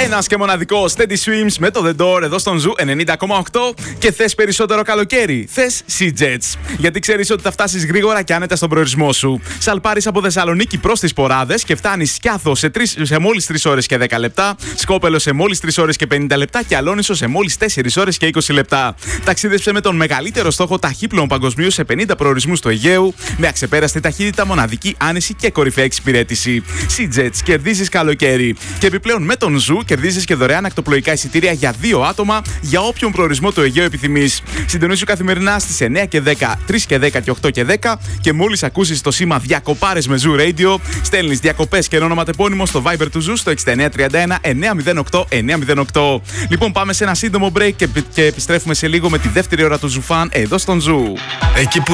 Ένας και μοναδικός Steady Swims με το The Door εδώ στον Ζου 90,8. Και θες περισσότερο καλοκαίρι? Θες Sea-Jets. Γιατί ξέρεις ότι θα φτάσεις γρήγορα και άνετα στον προορισμό σου. Σαλπάρεις από Θεσσαλονίκη προς τις Ποράδες και φτάνεις Σκιάθο σε μόλις 3 ώρες και 10 λεπτά. Σκόπελο σε μόλις 3 ώρες και 50 λεπτά. Και Αλόνισο σε μόλις 4 ώρες και 20 λεπτά. Ταξίδεψε με τον μεγαλύτερο στόχο ταχύπλοων παγκοσμίως σε 50 προορισμούς του Αιγαίου. Με αξεπέραστη ταχύτητα, μοναδική άνεση και κορυφαία εξυπηρέτηση. Sea-Jets, κερδίζεις καλοκαίρι. Και επιπλέον με τον Ζου κερδίζεις και δωρεάν ακτοπλοϊκά εισιτήρια για 2 άτομα για όποιον προορισμό του Αιγαίου επιθυμείς. Συντονίσου καθημερινά στις 9 και 10, 3 και 10 και 8 και 10 και μόλις ακούσεις το σήμα Διακοπάρες με Ζου Radio, στέλνεις διακοπές και όνομα τεπώνυμο στο Viber του Ζου στο 6931 908 908. Λοιπόν, πάμε σε ένα σύντομο break και επιστρέφουμε σε λίγο με τη δεύτερη ώρα του Ζουφάν εδώ στον Ζου.